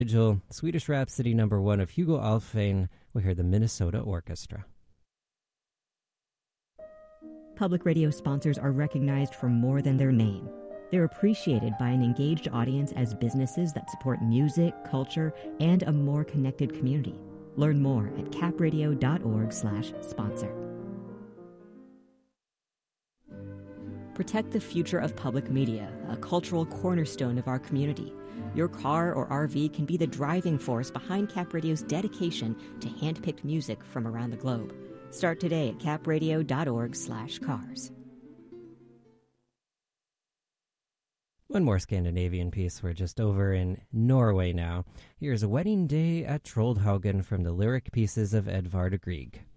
Swedish Rhapsody #1 of Hugo Alfvén. We hear the Minnesota Orchestra. Public radio sponsors are recognized for more than their name. They're appreciated by an engaged audience as businesses that support music, culture, and a more connected community. Learn more at capradio.org/sponsor. Protect the future of public media, a cultural cornerstone of our community. Your car or RV can be the driving force behind Cap Radio's dedication to hand-picked music from around the globe. Start today at capradio.org/cars. One more Scandinavian piece. We're just over in Norway now. Here's A Wedding Day at Troldhaugen from the lyric pieces of Edvard Grieg.